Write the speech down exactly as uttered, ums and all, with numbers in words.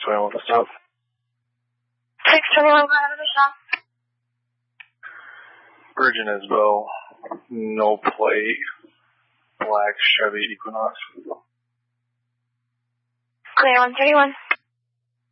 twenty-one, what's up? six twenty-one, go ahead with the shop. Virgin Isabel, no plate, black Chevy Equinox. Clear one thirty-one.